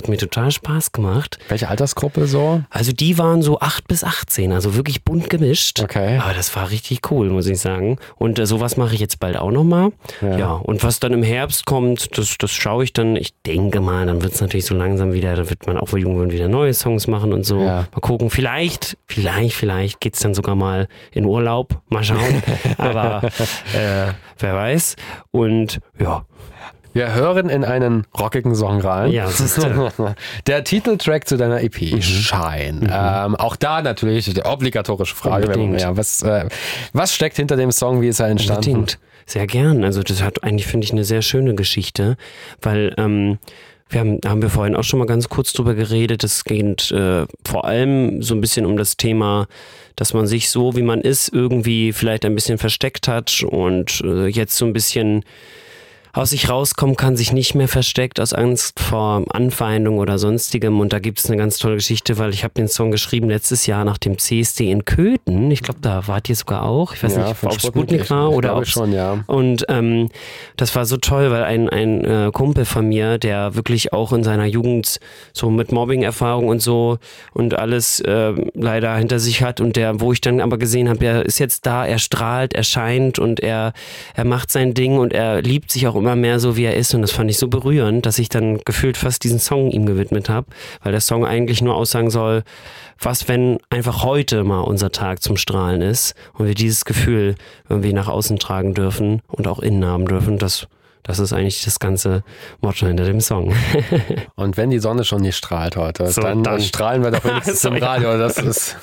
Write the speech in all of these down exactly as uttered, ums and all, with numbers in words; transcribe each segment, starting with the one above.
hat mir total Spaß gemacht. Welche Altersgruppe so? Also die waren so acht bis achtzehn, also wirklich bunt gemischt. Okay. Aber das war richtig cool, muss ich sagen. Und äh, sowas mache ich jetzt bald auch nochmal. Ja. ja. Und was dann im Herbst kommt, das, das schaue ich dann. Ich denke mal, dann wird es natürlich so langsam wieder, dann wird man auch für Jungen wieder neue Songs machen und so. Ja. Mal gucken, vielleicht, vielleicht, vielleicht geht es dann sogar mal in Urlaub. Mal schauen. Aber äh, wer weiß. Und ja. Wir hören in einen rockigen Song rein. Ja, das ist der Titeltrack zu deiner E P, mhm. Shine. Mhm. Ähm, auch da natürlich die obligatorische Frage. Wenn, ja, was, äh, was steckt hinter dem Song? Wie ist er entstanden? Unbedingt. Sehr gern. Also das hat eigentlich, finde ich, eine sehr schöne Geschichte, weil ähm, wir haben, haben wir vorhin auch schon mal ganz kurz drüber geredet. Es geht äh, vor allem so ein bisschen um das Thema, dass man sich so, wie man ist, irgendwie vielleicht ein bisschen versteckt hat und äh, jetzt so ein bisschen aus sich rauskommen kann, sich nicht mehr versteckt aus Angst vor Anfeindung oder sonstigem. Und da gibt es eine ganz tolle Geschichte, weil ich habe den Song geschrieben letztes Jahr nach dem C S D in Köthen. Ich glaube, da wart ihr sogar auch. Ich weiß ja, nicht, ob es Sputnik war oder ob schon, ja. Und ähm, das war so toll, weil ein, ein äh, Kumpel von mir, der wirklich auch in seiner Jugend so mit Mobbing-Erfahrung und so und alles äh, leider hinter sich hat und der, wo ich dann aber gesehen habe, er ist jetzt da, er strahlt, er scheint und er, er macht sein Ding und er liebt sich auch immer mehr so, wie er ist. Und das fand ich so berührend, dass ich dann gefühlt fast diesen Song ihm gewidmet habe, weil der Song eigentlich nur aussagen soll, was, wenn einfach heute mal unser Tag zum Strahlen ist und wir dieses Gefühl irgendwie nach außen tragen dürfen und auch innen haben dürfen. Das, das ist eigentlich das ganze Motto hinter dem Song. Und wenn die Sonne schon nicht strahlt heute, so, dann, dann strahlen wir doch wenigstens im Radio. Das ist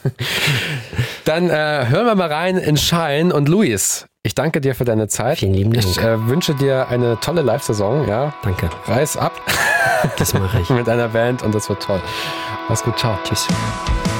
dann äh, hören wir mal rein in Shine. Und Luis, ich danke dir für deine Zeit. Vielen lieben Dank. Ich äh, wünsche dir eine tolle Live-Saison. Ja? Danke. Reiß ab. Das mache ich. Mit deiner Band und das wird toll. Mach's gut. Ciao. Tschüss.